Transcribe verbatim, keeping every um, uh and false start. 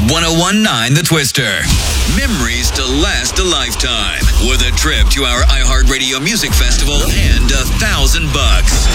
ten19 The Twister. Memories to last a lifetime with a trip to our iHeartRadio Music Festival and a thousand bucks.